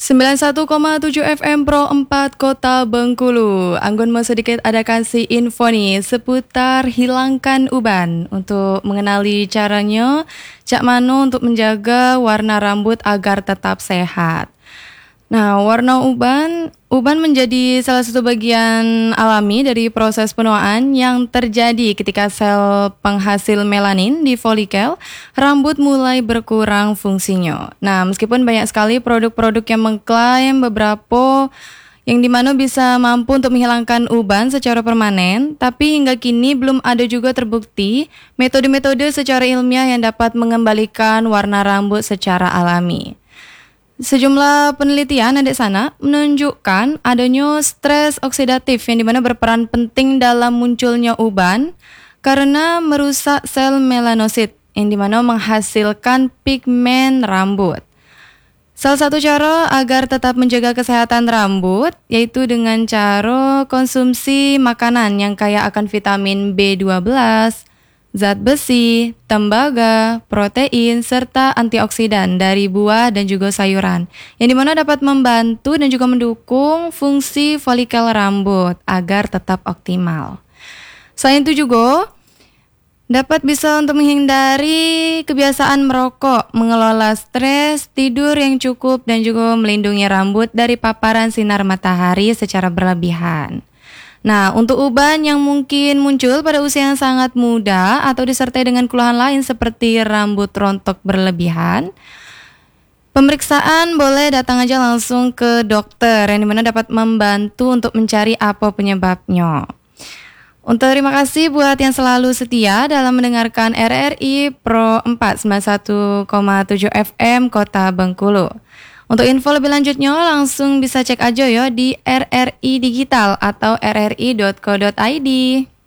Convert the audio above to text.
91,7 FM Pro 4 Kota Bengkulu. Anggun mau sedikit ada kasih info nih seputar hilangkan uban. Untuk mengenali caranya, Cak Mano untuk menjaga warna rambut agar tetap sehat. Nah, warna uban menjadi salah satu bagian alami dari proses penuaan yang terjadi ketika sel penghasil melanin di folikel rambut mulai berkurang fungsinya. Nah, meskipun banyak sekali produk-produk yang mengklaim beberapa yang dimana bisa mampu untuk menghilangkan uban secara permanen, tapi hingga kini belum ada juga terbukti metode-metode secara ilmiah yang dapat mengembalikan warna rambut secara alami. Sejumlah penelitian adik sana menunjukkan adanya stres oksidatif yang dimana berperan penting dalam munculnya uban karena merusak sel melanosit yang dimana menghasilkan pigmen rambut. Salah satu cara agar tetap menjaga kesehatan rambut yaitu dengan cara konsumsi makanan yang kaya akan vitamin B12, zat besi, tembaga, protein, serta antioksidan dari buah dan juga sayuran, yang dimana dapat membantu dan juga mendukung fungsi folikel rambut agar tetap optimal. Selain itu juga dapat bisa untuk menghindari kebiasaan merokok, mengelola stres, tidur yang cukup, dan juga melindungi rambut dari paparan sinar matahari secara berlebihan. Nah, untuk uban yang mungkin muncul pada usia yang sangat muda atau disertai dengan keluhan lain seperti rambut rontok berlebihan, pemeriksaan boleh datang aja langsung ke dokter yang dimana dapat membantu untuk mencari apa penyebabnya. Untuk terima kasih buat yang selalu setia dalam mendengarkan RRI Pro 491,7 FM Kota Bengkulu. Untuk info lebih lanjutnya langsung bisa cek aja ya di RRI Digital atau rri.co.id.